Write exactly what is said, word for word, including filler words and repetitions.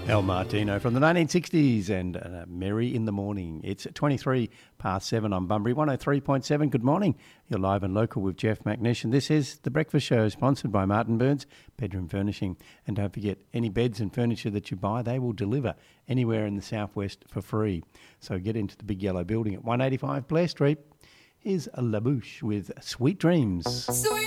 El Martino from the nineteen sixties and uh, Merry in the Morning. It's twenty-three past seven on Bunbury, one oh three point seven. Good morning. You're live and local with Jeff McNish, and this is The Breakfast Show, sponsored by Martin Burns Bedroom Furnishing. And don't forget, any beds and furniture that you buy, they will deliver anywhere in the southwest for free. So get into the big yellow building at one eighty-five Blair Street. Here's a La Bouche with Sweet Dreams. Sweet